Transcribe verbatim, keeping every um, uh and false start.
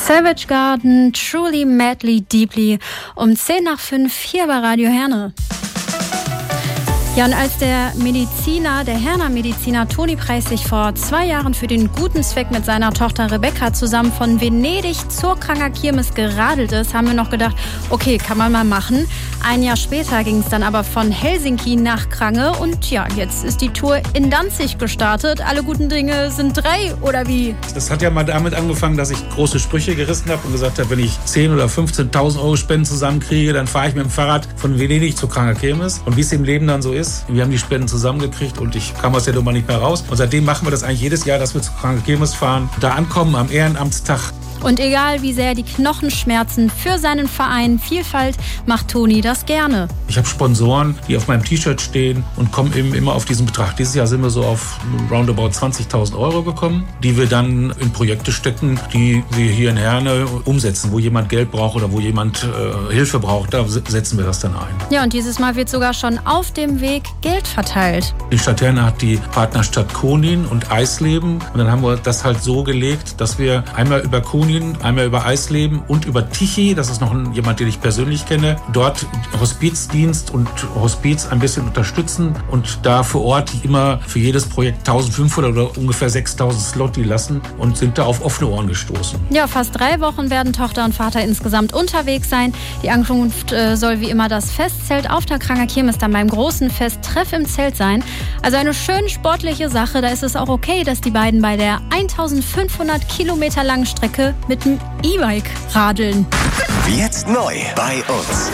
Savage Garden, Truly, Madly, Deeply, um zehn nach fünf hier bei Radio Herne. Ja, und als der Mediziner, der Herner Mediziner Toni Preiss sich vor zwei Jahren für den guten Zweck mit seiner Tochter Rebecca zusammen von Venedig zur Kranger Kirmes geradelt ist, haben wir noch gedacht, okay, kann man mal machen. Ein Jahr später ging es dann aber von Helsinki nach Krange und ja, jetzt ist die Tour in Danzig gestartet. Alle guten Dinge sind drei, oder wie? Das hat ja mal damit angefangen, dass ich große Sprüche gerissen habe und gesagt habe, wenn ich zehntausend oder fünfzehntausend Euro Spenden zusammenkriege, dann fahre ich mit dem Fahrrad von Venedig zur Kranger Kirmes. Und wie es im Leben dann so ist, wir haben die Spenden zusammengekriegt und ich kam aus der Nummer nicht mehr raus. Und seitdem machen wir das eigentlich jedes Jahr, dass wir zur Kranger Kirmes fahren, da ankommen am Ehrenamtstag. Und egal wie sehr die Knochen schmerzen, für seinen Verein Vielfalt macht Toni das gerne. Ich habe Sponsoren, die auf meinem T-Shirt stehen und kommen eben immer auf diesen Betrag. Dieses Jahr sind wir so auf roundabout zwanzigtausend Euro gekommen, die wir dann in Projekte stecken, die wir hier in Herne umsetzen, wo jemand Geld braucht oder wo jemand äh, Hilfe braucht. Da setzen wir das dann ein. Ja, und dieses Mal wird sogar schon auf dem Weg Geld verteilt. Die Stadt Herne hat die Partnerstadt Konin und Eisleben. Und dann haben wir das halt so gelegt, dass wir einmal über Konin, einmal über Eisleben und über Tichy, das ist noch ein, jemand, den ich persönlich kenne, dort Hospizdienst und Hospiz ein bisschen unterstützen und da vor Ort immer für jedes Projekt eintausendfünfhundert oder ungefähr sechstausend Slotti lassen und sind da auf offene Ohren gestoßen. Ja, fast drei Wochen werden Tochter und Vater insgesamt unterwegs sein. Die Ankunft äh, soll wie immer das Festzelt auf der Kranger Kirmes dann beim großen Festtreff im Zelt sein. Also eine schön sportliche Sache. Da ist es auch okay, dass die beiden bei der eintausendfünfhundert Kilometer langen Strecke mit dem E-Bike radeln. Jetzt neu bei uns.